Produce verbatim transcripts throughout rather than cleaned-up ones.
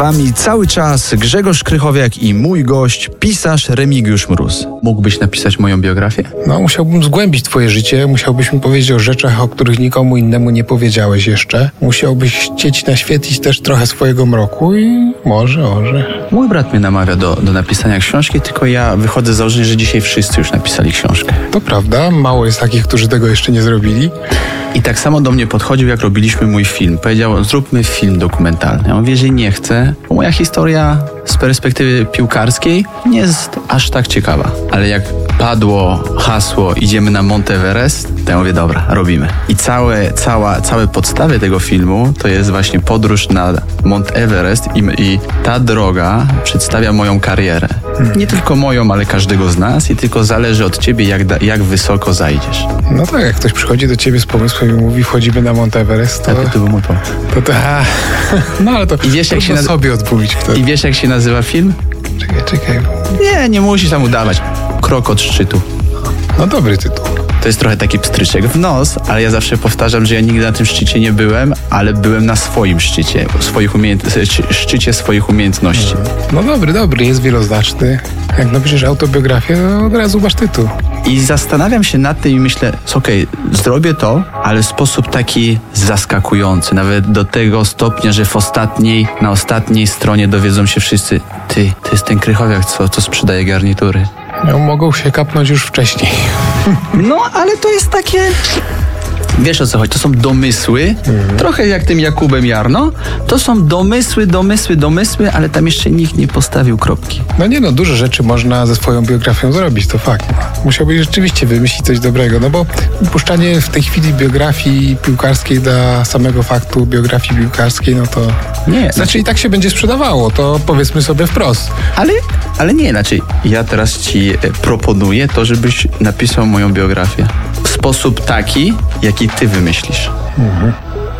wami cały czas Grzegorz Krychowiak i mój gość, pisarz Remigiusz Mróz. Mógłbyś napisać moją biografię? No, musiałbym zgłębić twoje życie, musiałbyś mi powiedzieć o rzeczach, o których nikomu innemu nie powiedziałeś jeszcze. Musiałbyś chcieć naświetlić też trochę swojego mroku i może, może. Mój brat mnie namawia do, do napisania książki, tylko ja wychodzę z założenia, że dzisiaj wszyscy już napisali książkę. To prawda, mało jest takich, którzy tego jeszcze nie zrobili. I tak samo do mnie podchodził, jak robiliśmy mój film. Powiedział, zróbmy film dokumentalny. Ja mówię, że nie chcę, bo moja historia z perspektywy piłkarskiej nie jest aż tak ciekawa. Ale jak padło hasło, idziemy na Mount Everest, to ja mówię, dobra, robimy. I całe, cała, całe podstawy tego filmu to jest właśnie podróż na Mount Everest i, i ta droga przedstawia moją karierę. Nie tylko moją, ale każdego z nas i tylko zależy od ciebie, jak, da, jak wysoko zajdziesz. No tak, jak ktoś przychodzi do ciebie z pomysłem i mówi, wchodzimy na Mount Everest, to... Tak, to był mój pomysł. To, to, a, no ale to I wiesz, jak się naz... sobie odmówić wtedy. I wiesz, jak się nazywa film? Czekaj, czekaj. Nie, nie musisz tam udawać. Krok od szczytu. No dobry tytuł. To jest trochę taki pstryczek w nos, ale ja zawsze powtarzam, że ja nigdy na tym szczycie nie byłem, ale byłem na swoim szczycie, swoich umiejęt- szczycie swoich umiejętności. No dobry, dobry, jest wieloznaczny. Jak napiszesz autobiografię, to od razu masz tytuł. I zastanawiam się nad tym i myślę, okej, okay, zrobię to, ale w sposób taki zaskakujący, nawet do tego stopnia, że w ostatniej, na ostatniej stronie dowiedzą się wszyscy, ty, to jest ten Krychowiak, co, co sprzedaje garnitury. No, mogą się kapnąć już wcześniej. No, ale to jest takie... Wiesz, o co chodzi? To są domysły, mhm. trochę jak tym Jakubem Jarno. To są domysły, domysły, domysły, ale tam jeszcze nikt nie postawił kropki. No nie no, dużo rzeczy można ze swoją biografią zrobić, to fakt. Musiałbyś rzeczywiście wymyślić coś dobrego, no bo puszczanie w tej chwili biografii piłkarskiej dla samego faktu biografii piłkarskiej, no to... Nie. Znaczy i tak się będzie sprzedawało, to powiedzmy sobie wprost. Ale, ale nie, znaczy ja teraz ci proponuję to, żebyś napisał moją biografię w sposób taki, jaki ty wymyślisz. Mhm.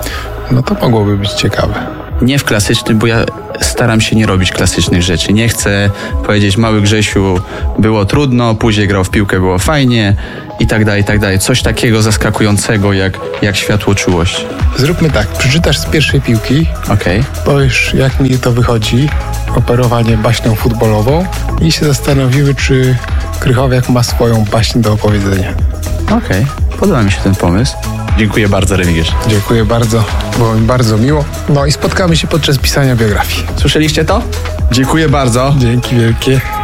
No to mogłoby być ciekawe. Nie w klasycznym, bo ja staram się nie robić klasycznych rzeczy. Nie chcę powiedzieć, mały Grzesiu, było trudno, później grał w piłkę, było fajnie i tak dalej, i tak dalej. Coś takiego zaskakującego jak, jak światłoczułość. Zróbmy tak, przeczytasz z pierwszej piłki, okej. Powiesz, jak mi to wychodzi, operowanie baśnią futbolową i się zastanowimy, czy Krychowiak ma swoją baśń do opowiedzenia. Okej, okay. Podoba mi się ten pomysł. Dziękuję bardzo, Remigiusz. Dziękuję bardzo, było mi bardzo miło. No i spotkamy się podczas pisania biografii. Słyszeliście to? Dziękuję bardzo. Dzięki wielkie.